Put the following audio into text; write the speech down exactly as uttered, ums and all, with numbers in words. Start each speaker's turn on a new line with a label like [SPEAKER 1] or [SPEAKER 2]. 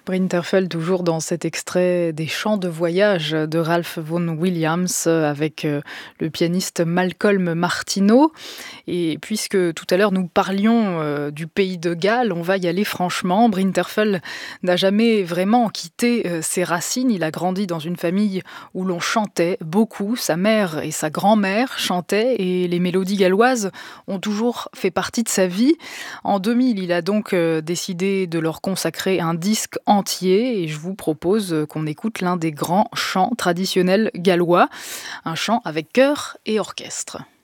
[SPEAKER 1] Brinterfell, toujours dans cet extrait des chants de voyage de Ralph Vaughan Williams avec euh, le pianiste Malcolm Martineau. Et puisque tout à l'heure nous parlions euh, du pays de Galles, on va y aller franchement. Brinterfell n'a jamais vraiment quitté euh, ses racines. Il a grandi dans une famille où l'on chantait beaucoup. Sa mère et sa grand-mère chantaient et les mélodies galloises ont toujours fait partie de sa vie. En deux mille, il a donc euh, décidé de leur consacrer un disque entier et je vous propose euh, qu'on écoute l'un des grands chants traditionnels gallois, un chant avec chœur et orchestre.